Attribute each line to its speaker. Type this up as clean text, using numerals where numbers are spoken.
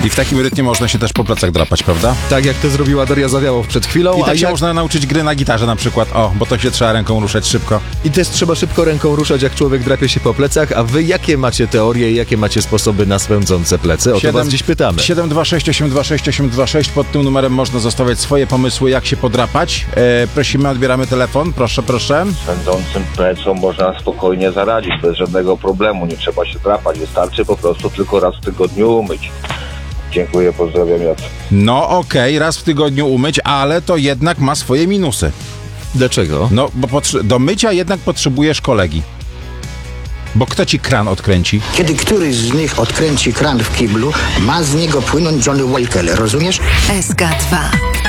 Speaker 1: I w takim rytmie można się też po plecach drapać, prawda?
Speaker 2: Tak jak to zrobiła Daria Zawiałow przed chwilą.
Speaker 1: I tak się można nauczyć gry na gitarze na przykład, bo to się trzeba ręką ruszać szybko.
Speaker 2: I też trzeba szybko ręką ruszać, jak człowiek drapie się po plecach, a wy jakie macie teorie i jakie macie sposoby na swędzące plecy? O to was dziś pytamy.
Speaker 1: 726 826 826, pod tym numerem można zostawiać swoje pomysły, jak się podrapać. Prosimy, odbieramy telefon, proszę.
Speaker 3: Swędzącym plecom można spokojnie zaradzić, bez żadnego problemu, nie trzeba się drapać, wystarczy po prostu tylko raz w tygodniu umyć. Dziękuję, pozdrawiam, Jacek.
Speaker 1: No okej, raz w tygodniu umyć, ale to jednak ma swoje minusy.
Speaker 2: Dlaczego?
Speaker 1: No, bo do mycia jednak potrzebujesz kolegi. Bo kto ci kran odkręci?
Speaker 4: Kiedy któryś z nich odkręci kran w kiblu, ma z niego płynąć Johnny Walker, rozumiesz?
Speaker 5: SK2